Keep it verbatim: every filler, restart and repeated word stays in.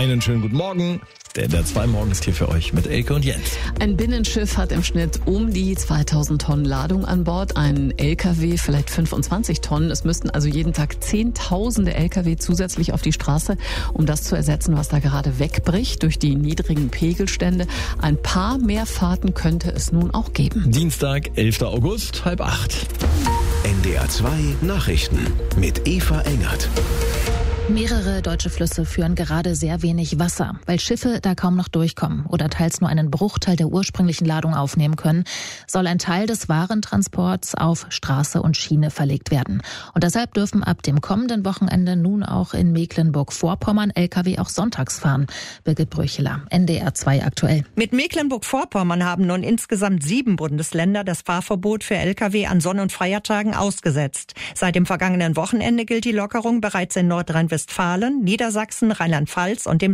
Einen schönen guten Morgen. Der D R zwei Morgen ist hier für euch mit Elke und Jens. Ein Binnenschiff hat im Schnitt um die zweitausend Tonnen Ladung an Bord. Ein L K W vielleicht fünfundzwanzig Tonnen. Es müssten also jeden Tag Zehntausende L K W zusätzlich auf die Straße, um das zu ersetzen, was da gerade wegbricht durch die niedrigen Pegelstände. Ein paar mehr Fahrten könnte es nun auch geben. Dienstag, elfter August, halb acht. N D R zwei Nachrichten mit Eva Engert. Mehrere deutsche Flüsse führen gerade sehr wenig Wasser, weil Schiffe da kaum noch durchkommen oder teils nur einen Bruchteil der ursprünglichen Ladung aufnehmen können, soll ein Teil des Warentransports auf Straße und Schiene verlegt werden. Und deshalb dürfen ab dem kommenden Wochenende nun auch in Mecklenburg-Vorpommern L K W auch sonntags fahren. Birgit Brücheler, N D R zwei aktuell. Mit Mecklenburg-Vorpommern haben nun insgesamt sieben Bundesländer das Fahrverbot für L K W an Sonn- und Feiertagen ausgesetzt. Seit dem vergangenen Wochenende gilt die Lockerung bereits in Nordrhein-Westfalen, Niedersachsen, Rheinland-Pfalz und dem